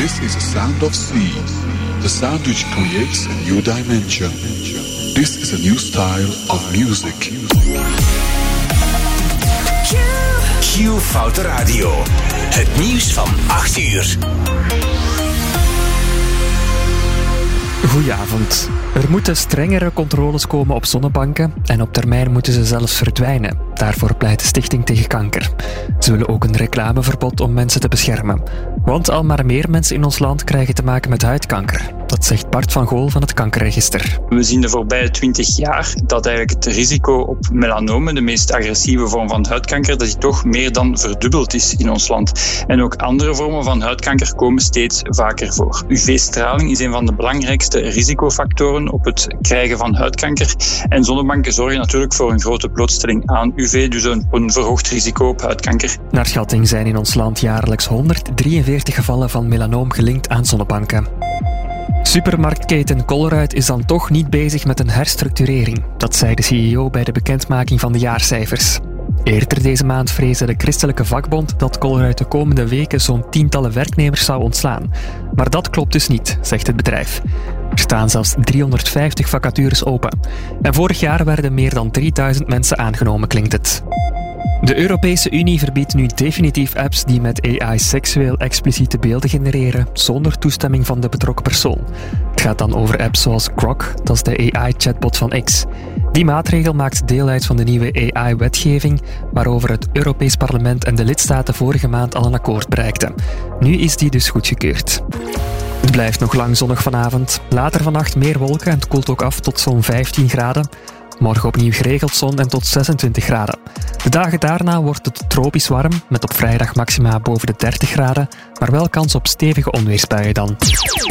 This is the sound of sea, the sound which creates a new dimension. This is a new style of music. Q Foute Radio. Het nieuws van 8 uur. Goedenavond. Er moeten strengere controles komen op zonnebanken en op termijn moeten ze zelfs verdwijnen. Daarvoor pleit de Stichting tegen Kanker. Ze willen ook een reclameverbod om mensen te beschermen. Want al maar meer mensen in ons land krijgen te maken met huidkanker. Dat zegt Bart van Gool van het Kankerregister. We zien de voorbije 20 jaar dat eigenlijk het risico op melanomen, de meest agressieve vorm van huidkanker, dat die toch meer dan verdubbeld is in ons land. En ook andere vormen van huidkanker komen steeds vaker voor. UV-straling is een van de belangrijkste risicofactoren op het krijgen van huidkanker. En zonnebanken zorgen natuurlijk voor een grote blootstelling aan UV, dus een verhoogd risico op huidkanker. Naar schatting zijn in ons land jaarlijks 143 gevallen van melanoom gelinkt aan zonnebanken. Supermarktketen Colruyt is dan toch niet bezig met een herstructurering. Dat zei de CEO bij de bekendmaking van de jaarcijfers. Eerder deze maand vreesde de christelijke vakbond dat Colruyt de komende weken zo'n tientallen werknemers zou ontslaan. Maar dat klopt dus niet, zegt het bedrijf. Er staan zelfs 350 vacatures open. En vorig jaar werden meer dan 3000 mensen aangenomen, klinkt het. De Europese Unie verbiedt nu definitief apps die met AI seksueel expliciete beelden genereren zonder toestemming van de betrokken persoon. Het gaat dan over apps zoals Grok, dat is de AI-chatbot van X. Die maatregel maakt deel uit van de nieuwe AI-wetgeving, waarover het Europees Parlement en de lidstaten vorige maand al een akkoord bereikten. Nu is die dus goedgekeurd. Het blijft nog lang zonnig vanavond. Later vannacht meer wolken en het koelt ook af tot zo'n 15 graden. Morgen opnieuw geregeld zon en tot 26 graden. De dagen daarna wordt het tropisch warm, met op vrijdag maxima boven de 30 graden, maar wel kans op stevige onweersbuien dan.